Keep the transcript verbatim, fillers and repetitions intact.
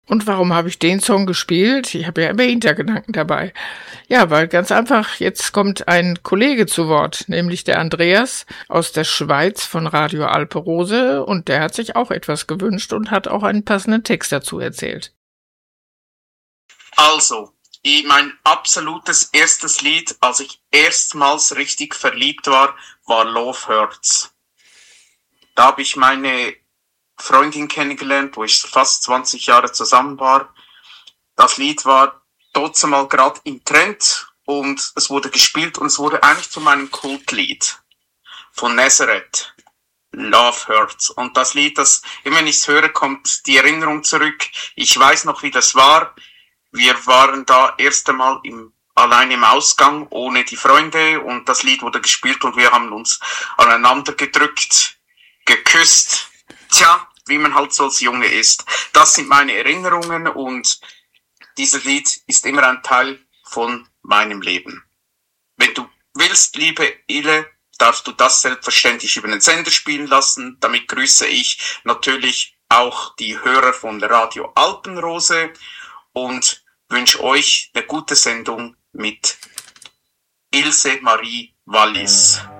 Und warum habe ich den Song gespielt? Ich habe ja immer Hintergedanken dabei. Ja, weil ganz einfach, jetzt kommt ein Kollege zu Wort, nämlich der Andreas aus der Schweiz von Radio Alpe Rose, und der hat sich auch etwas gewünscht und hat auch einen passenden Text dazu erzählt. Also, mein absolutes erstes Lied, als ich erstmals richtig verliebt war, war Love Hurts. Da habe ich meine Freundin kennengelernt, wo ich fast zwanzig Jahre zusammen war. Das Lied war trotzdem mal gerade im Trend und es wurde gespielt und es wurde eigentlich zu meinem Kultlied von Nazareth. Love Hurts. Und das Lied, das, immer wenn ich es höre, kommt die Erinnerung zurück. Ich weiß noch, wie das war. Wir waren da erst einmal im, allein im Ausgang, ohne die Freunde, und das Lied wurde gespielt und wir haben uns aneinander gedrückt, geküsst. Tja, wie man halt so als Junge ist. Das sind meine Erinnerungen und dieses Lied ist immer ein Teil von meinem Leben. Wenn du willst, liebe Ile, darfst du das selbstverständlich über den Sender spielen lassen. Damit grüße ich natürlich auch die Hörer von Radio Alpenrose und wünsche euch eine gute Sendung mit Ilse Marie Wallis.